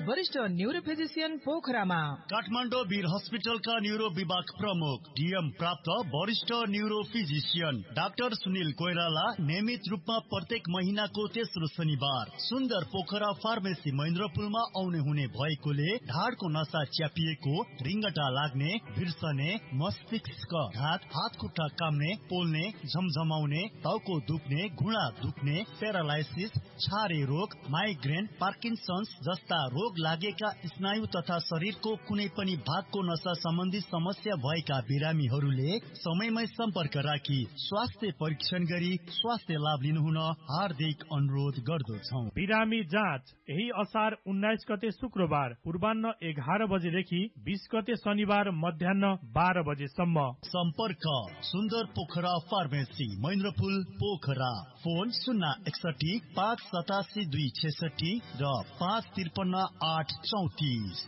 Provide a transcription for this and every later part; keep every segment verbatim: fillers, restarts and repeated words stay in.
वरिष्ठ neuro physician पोखरामा। काठमाडौँ वीर हस्पिटलका neuro विभाग प्रमुख डीएम प्राप्त वरिष्ठ neuro physician doctor Sunil Koirala नियमित रूपमा प्रत्येक महिनाको तेस्रो शनिबार सुन्दर पोखरा फार्मेसी महेन्द्रपुलमा आउने हुने भएकोले ढाडको नसा च्यापिएको, रिङ्गटा लाग्ने, बिर्सने, मस्तिष्क घात, हात खुट्टा काम्ने, पोल्ने, झमझमाउने, टाउको दुख्ने, घुँडा दुख्ने, प्यारालाइसिस, छारे रोग, माइग्रेन, पार्किन्सन्स जस्ता रोग लागेका स्नायु तथा शरीरको कुनै पनि भागको नसा सम्बन्धी समस्या भएका बिरामीहरूले समयमै सम्पर्क राखी स्वास्थ्य परीक्षण गरी स्वास्थ्य लाभ लिनुहुन हार्दिक अनुरोध गर्दछौं। बिरामी जाँच यही असार उन्नाइस गते शुक्रबार पूर्वान्न एघार बजेदेखि बीस गते शनिबार मध्याह बाह्र बजेसम्म। सम्पर्क सुन्दर पोखरा फार्मेसी महेन्द्रपुल पोखरा। फोन शून्य एकसठी पाँच सतासी दुई छेसठी र पाँच त्रिपन्न आठ चौतिस।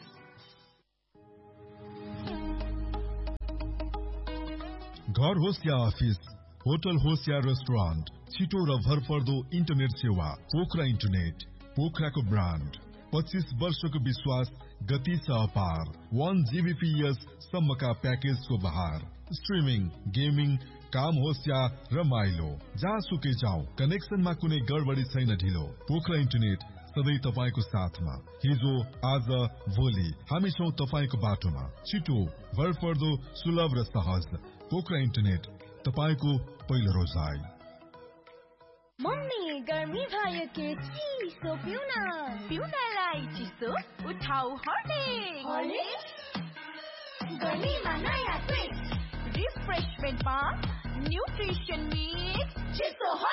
घर होस् या अफिस, होटल होस् या रेस्टुरेन्ट, छिटो र भरपर्दो इन्टरनेट सेवा पोखरा इन्टरनेट। पोखराको ब्रान्ड, पच्चीस वर्षको विश्वास, गति छ अपार। वन जीबीपीएस सम्मका प्याकेजको बहार। स्ट्रिमिङ, गेमिङ, काम होस् या रमाइलो, जहाँ सुकै जाऊ, कनेक्सनमा कुनै गडबडी छैन ढिलो। पोखरा इन्टरनेट सधैँ तपाईको साथमा। हिजो, आज, भोलि हामी छौं तपाईको बाटोमा। छिटो, भरपर्दो, सुलभ र सहज। पोखरा इन्टरनेट, तपाईको पहिलो रोजाइ। मम्मी, गर्मी भयो के चिसो पिउन। पिउनलाई चिसो उठाउ हर्लिक्स। गर्मीमा नयाँ ट्विस्ट, रिफ्रेशमेन्टमा न्युट्रिसन मिक्स, चिसो